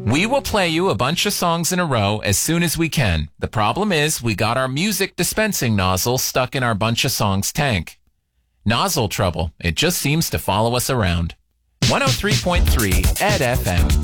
We will play you a bunch of songs in a row as soon as we can. The problem is we got our music dispensing nozzle stuck in our bunch of songs tank. Nozzle trouble. It just seems to follow us around. 103.3 Ed FM.